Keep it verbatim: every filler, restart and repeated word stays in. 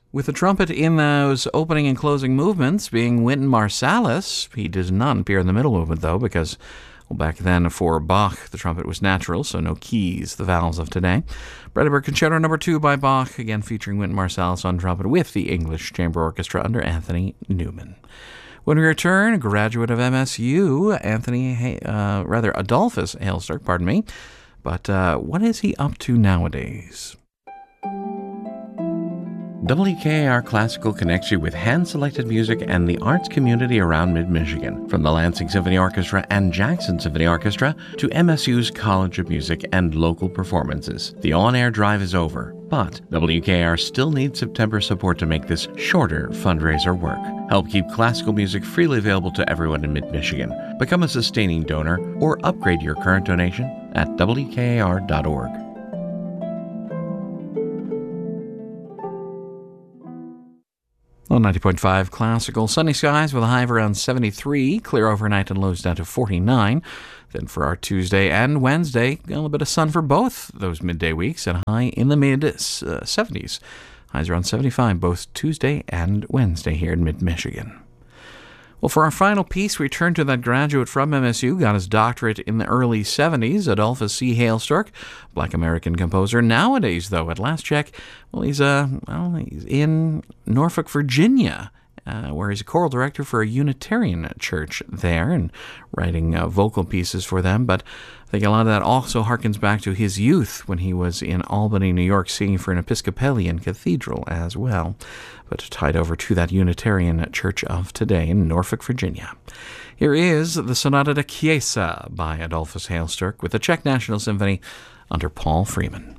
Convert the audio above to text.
With the trumpet in those opening and closing movements being Wynton Marsalis. He does not appear in the middle movement, though, because well, back then for Bach, the trumpet was natural, so no keys, the vowels of today. Brandenburg Concerto Number two by Bach, again featuring Wynton Marsalis on trumpet with the English Chamber Orchestra under Anthony Newman. When we return, a graduate of M S U, Anthony, uh, rather Adolphus Hailstork, pardon me. But uh, what is he up to nowadays? W K A R Classical connects you with hand-selected music and the arts community around mid-Michigan. From the Lansing Symphony Orchestra and Jackson Symphony Orchestra to M S U's College of Music and local performances. The on-air drive is over, but W K A R still needs September support to make this shorter fundraiser work. Help keep classical music freely available to everyone in mid-Michigan. Become a sustaining donor or upgrade your current donation at W K A R dot org. Well, ninety point five Classical. Sunny skies with a high of around seventy-three. Clear overnight and lows down to forty-nine. Then for our Tuesday and Wednesday, a little bit of sun for both those midday weeks and a high in the mid-seventies. Highs around seventy-five both Tuesday and Wednesday here in mid-Michigan. Well, for our final piece, we turn to that graduate from M S U, got his doctorate in the early seventies, Adolphus C. Hailstork, Black American composer. Nowadays, though, at last check, well, he's uh, well, he's in Norfolk, Virginia, uh, where he's a choral director for a Unitarian church there and writing uh, vocal pieces for them. But I think a lot of that also harkens back to his youth when he was in Albany, New York, singing for an Episcopalian cathedral as well, but tied over to that Unitarian church of today in Norfolk, Virginia. Here is the Sonata da Chiesa by Adolphus Hailstork with the Czech National Symphony under Paul Freeman.